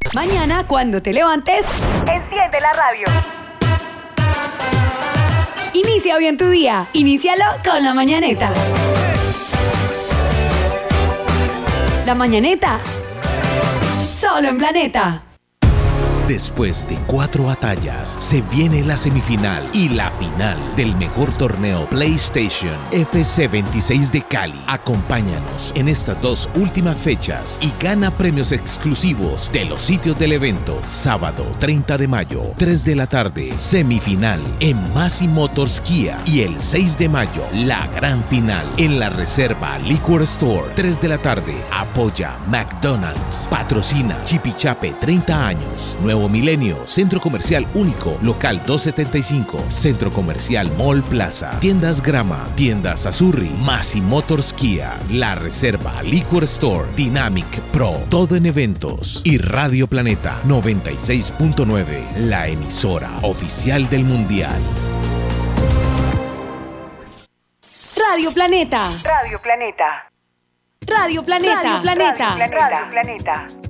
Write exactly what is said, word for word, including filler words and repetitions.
Mañana, cuando te levantes, enciende la radio. Inicia bien tu día. Inícialo con La Mañaneta. La Mañaneta. Solo en Planeta. Después de cuatro batallas, se viene la semifinal y la final del mejor torneo PlayStation F C veintiséis de Cali. Acompáñanos en estas dos últimas fechas y gana premios exclusivos de los sitios del evento. Sábado treinta de mayo, tres de la tarde, semifinal en Massey Motors Kia. Y el seis de mayo, la gran final en la Reserva Liquor Store. tres de la tarde, apoya McDonald's. Patrocina Chipichape treinta años. Nuevo Milenio, Centro Comercial Único, Local doscientos setenta y cinco, Centro Comercial Mall Plaza, Tiendas Grama, Tiendas Azurri, Massey Motors Kia, La Reserva Liquor Store, Dynamic Pro, todo en eventos. Y Radio Planeta noventa y seis punto nueve, la emisora oficial del Mundial. Radio Planeta. Radio Planeta. Radio Planeta. Radio Planeta. Radio Planeta.